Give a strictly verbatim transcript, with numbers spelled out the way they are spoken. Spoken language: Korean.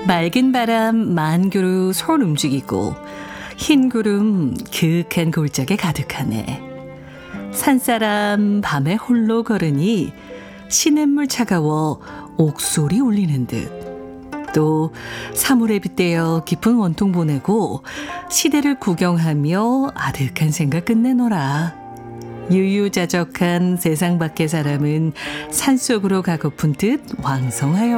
맑은 바람 만교로 손 움직이고 흰 구름 그윽한 골짜기 가득하네. 산사람 밤에 홀로 걸으니 시냇물 차가워 옥소리 울리는 듯. 또 사물에 빗대어 깊은 원통 보내고 시대를 구경하며 아득한 생각 끝내노라. 유유자적한 세상 밖의 사람은 산속으로 가고픈 듯 왕성하여